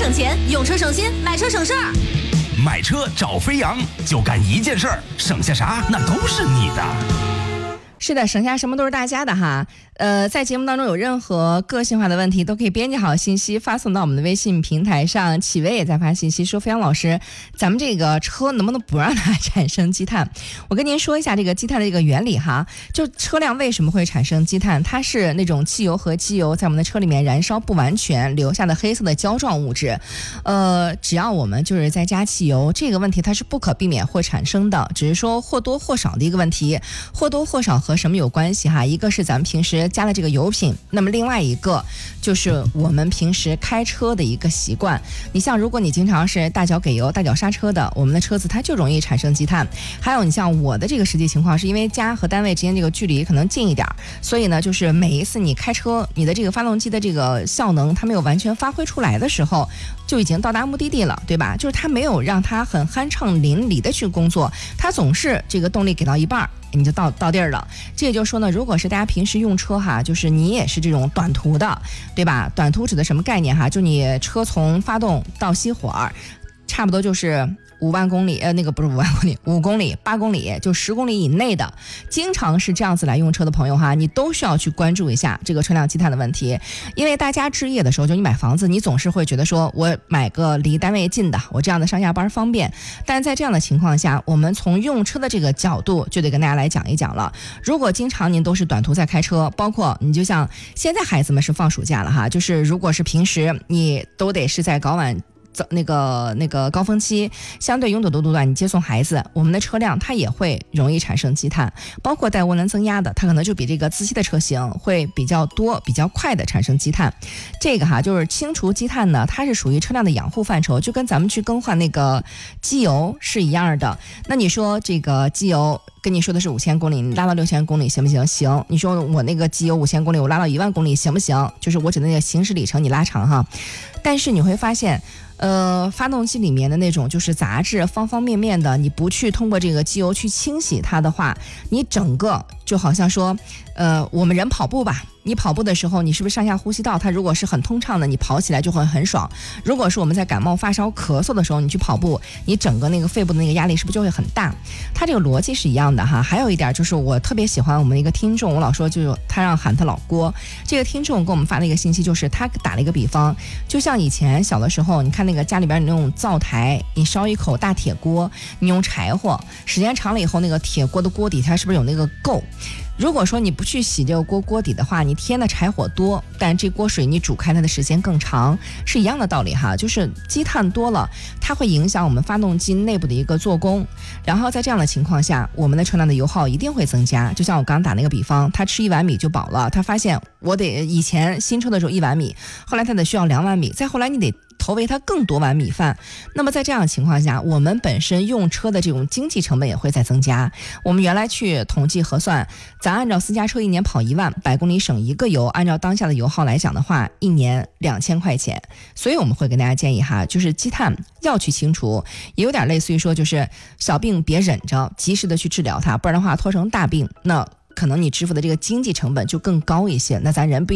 省钱，用车省心，买车省事儿。 买车找飞扬，就干一件事儿，省下啥那都是你的。 是的，省下什么都是大家的哈。在节目当中有任何个性化的问题，都可以编辑好信息发送到我们的微信平台上。启薇也在发信息说，飞扬老师，咱们这个车能不能不让它产生积碳？我跟您说一下这个积碳的这个原理哈。就车辆为什么会产生积碳？它是那种汽油和机油在我们的车里面燃烧不完全留下的黑色的胶状物质。只要我们就是在加汽油，这个问题它是不可避免会产生的，只是说或多或少的一个问题。或多或少和什么有关系哈？一个是咱们平时加了这个油品，那么另外一个就是我们平时开车的一个习惯。你像如果你经常是大脚给油大脚刹车的，我们的车子它就容易产生积碳。还有你像我的这个实际情况，是因为家和单位之间这个距离可能近一点，所以呢就是每一次你开车，你的这个发动机的这个效能它没有完全发挥出来的时候，就已经到达目的地了，对吧？就是它没有让它很酣畅淋漓的去工作，它总是这个动力给到一半你就到地儿了。这也就是说呢，如果是大家平时用车哈，就是你也是这种短途的，对吧？短途指的什么概念哈？就你车从发动到熄火，差不多就是5万公里，那个不是5万公里，5公里、8公里，就10公里以内的，经常是这样子来用车的朋友哈，你都需要去关注一下这个车辆积碳的问题。因为大家置业的时候，就你买房子，你总是会觉得说我买个离单位近的，我这样的上下班方便。但在这样的情况下，我们从用车的这个角度就得跟大家来讲一讲了。如果经常您都是短途在开车，包括你就像现在孩子们是放暑假了哈，就是如果是平时你都得是在早晚那个高峰期相对拥堵的路段，你接送孩子，我们的车辆它也会容易产生积碳，包括带涡轮增压的，它可能就比这个自吸的车型会比较多、比较快的产生积碳。这个哈就是清除积碳呢，它是属于车辆的养护范畴，就跟咱们去更换那个机油是一样的。那你说这个机油跟你说的是5000公里，你拉到6000公里行不行？行。你说我那个机油5000公里，我拉到1万公里行不行？就是我指的那个行驶里程你拉长哈。但是你会发现发动机里面的那种就是杂质方方面面的，你不去通过这个机油去清洗它的话，你整个就好像说我们人跑步吧，你跑步的时候，你是不是上下呼吸道它如果是很通畅的，你跑起来就会很爽。如果是我们在感冒发烧咳嗽的时候，你去跑步，你整个那个肺部的那个压力是不是就会很大？它这个逻辑是一样的哈。还有一点就是我特别喜欢我们一个听众，我老说就是他让喊他老郭，这个听众给我们发了一个信息，就是他打了一个比方，就像以前小的时候，你看那个家里边那种灶台，你烧一口大铁锅，你用柴火，时间长了以后，那个铁锅的锅底它是不是有那个垢？如果说你不去洗这个锅底的话，你添的柴火多，但这锅水你煮开它的时间更长，是一样的道理哈。就是积碳多了，它会影响我们发动机内部的一个做工，然后在这样的情况下，我们的车辆的油耗一定会增加。就像我刚刚打那个比方，他吃1碗米就饱了，他发现我得以前新车的时候1碗米，后来他得需要2碗米，再后来你得投喂它更多碗米饭。那么在这样的情况下，我们本身用车的这种经济成本也会在增加。我们原来去统计核算，咱按照私家车1年跑1万，100公里省1个油，按照当下的油耗来讲的话，1年2000块钱。所以我们会跟大家建议哈，就是积碳要去清除，也有点类似于说，就是小病别忍着，及时的去治疗它，不然的话拖成大病，那可能你支付的这个经济成本就更高一些。那咱人不